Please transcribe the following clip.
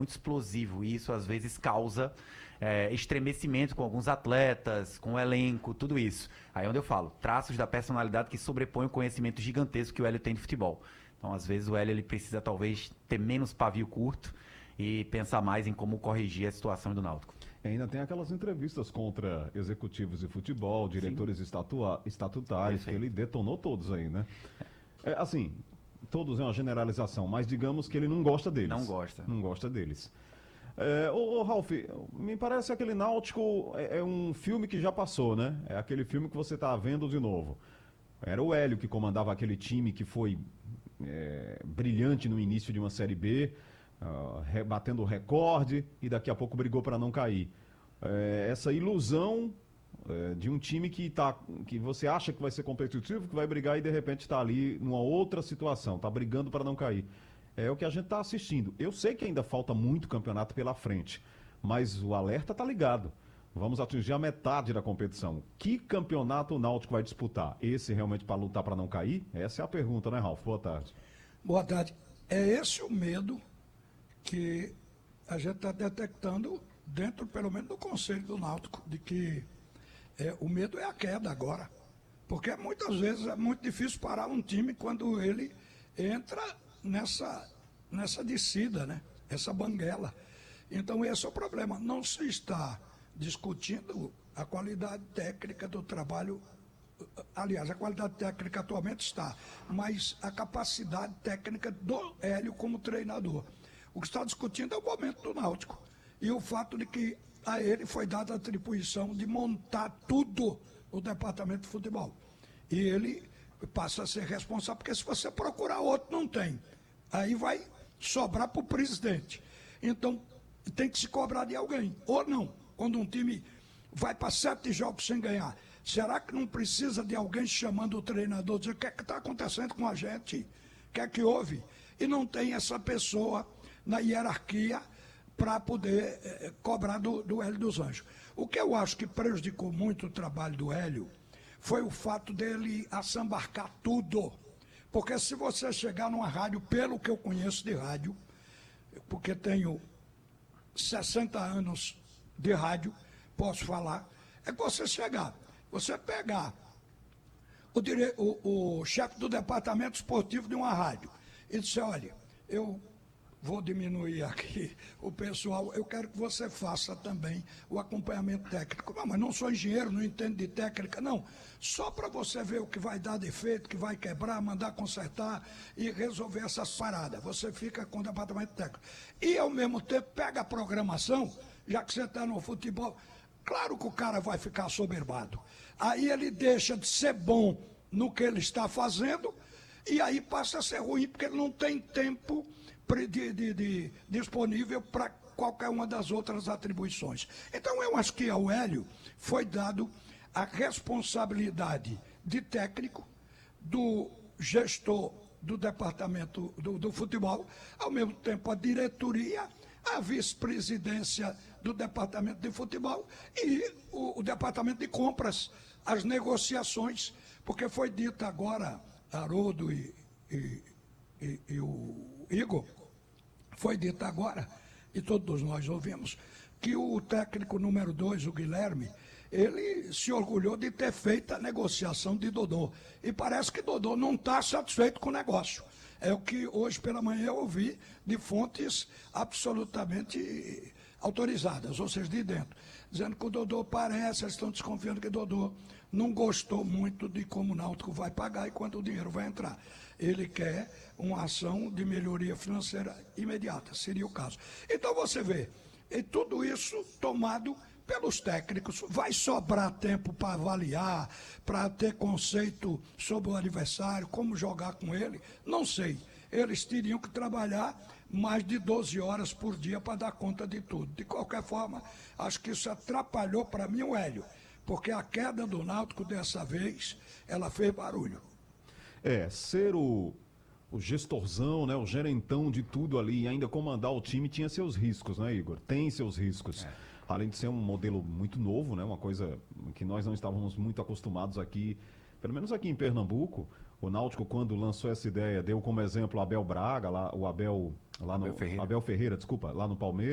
muito explosivo e isso às vezes causa estremecimento com alguns atletas, com o elenco, tudo isso. Aí é onde eu falo, traços da personalidade que sobrepõem o conhecimento gigantesco que o Hélio tem de futebol. Então, às vezes, o Hélio ele precisa talvez ter menos pavio curto e pensar mais em como corrigir a situação do Náutico. Ainda tem aquelas entrevistas contra executivos de futebol, diretores estatutários, que Perfeito. ele detonou todos aí, né? Assim, todos é uma generalização, mas digamos que ele não gosta deles. Não gosta. Não gosta deles. Ralf, me parece aquele Náutico é um filme que já passou, né? É aquele filme que você está vendo de novo. Era o Hélio que comandava aquele time que foi brilhante no início de uma Série B, batendo o recorde e daqui a pouco brigou para não cair. Essa ilusão de um time que você acha que vai ser competitivo, que vai brigar e de repente está ali numa outra situação, está brigando para não cair. É o que a gente está assistindo. Eu sei que ainda falta muito campeonato pela frente, mas o alerta está ligado. Vamos atingir a metade da competição. Que campeonato o Náutico vai disputar? Esse realmente para lutar para não cair? Essa é a pergunta, né, Ralf? Boa tarde. Boa tarde. É esse o medo que a gente está detectando dentro, pelo menos, do Conselho do Náutico, de que o medo é a queda agora. Porque muitas vezes é muito difícil parar um time quando ele entra nessa descida, né? Essa banguela. Então esse é o problema. Não se está discutindo a qualidade técnica do trabalho. Aliás, a qualidade técnica atualmente está, mas a capacidade técnica do Hélio como treinador. O que está discutindo é o momento do Náutico e o fato de que a ele foi dada a atribuição de montar tudo no departamento de futebol. E ele passa a ser responsável, porque se você procurar outro, não tem. Aí vai sobrar para o presidente. Então, tem que se cobrar de alguém, ou não. Quando um time vai para 7 jogos sem ganhar, será que não precisa de alguém chamando o treinador, dizer o que é que está acontecendo com a gente? O que é que houve? E não tem essa pessoa na hierarquia para poder cobrar do Hélio dos Anjos. O que eu acho que prejudicou muito o trabalho do Hélio foi o fato dele assambarcar tudo. Porque se você chegar numa rádio, pelo que eu conheço de rádio, porque tenho 60 anos de rádio, posso falar, é que você chegar, você pegar o chefe do departamento esportivo de uma rádio e dizer, olha, eu vou diminuir aqui o pessoal, eu quero que você faça também o acompanhamento técnico. Não, mas não sou engenheiro, não entendo de técnica, não. Só para você ver o que vai dar defeito, que vai quebrar, mandar consertar e resolver essas paradas. Você fica com o departamento técnico. E, ao mesmo tempo, pega a programação, já que você está no futebol. Claro que o cara vai ficar soberbado. Aí ele deixa de ser bom no que ele está fazendo e aí passa a ser ruim, porque ele não tem tempo disponível para qualquer uma das outras atribuições. Então eu acho que ao Hélio foi dado a responsabilidade de técnico, do gestor do departamento do futebol, ao mesmo tempo a diretoria, a vice-presidência do departamento de futebol e o departamento de compras, as negociações, porque foi dito agora, Haroldo e o Igor, foi dito agora, e todos nós ouvimos, que o técnico número 2, o Guilherme, ele se orgulhou de ter feito a negociação de Dodô. E parece que Dodô não está satisfeito com o negócio. É o que hoje pela manhã eu ouvi de fontes absolutamente autorizadas, ou seja, de dentro, dizendo que o Dodô parece, eles estão desconfiando que o Dodô não gostou muito de como o Náutico vai pagar e quando o dinheiro vai entrar. Ele quer uma ação de melhoria financeira imediata, seria o caso. Então você vê, e tudo isso tomado pelos técnicos. Vai sobrar tempo para avaliar, para ter conceito sobre o adversário, como jogar com ele? Não sei. Eles teriam que trabalhar mais de 12 horas por dia para dar conta de tudo. De qualquer forma, acho que isso atrapalhou para mim o Hélio, porque a queda do Náutico dessa vez, ela fez barulho. Ser o gestorzão, né, o gerentão de tudo ali e ainda comandar o time tinha seus riscos, né, Igor? Tem seus riscos. Além de ser um modelo muito novo, né, uma coisa que nós não estávamos muito acostumados aqui, pelo menos aqui em Pernambuco, O Náutico, quando lançou essa ideia, deu como exemplo o Abel Braga, lá, o Abel, lá no, Abel Ferreira. Abel Ferreira, desculpa, lá no Palmeiras.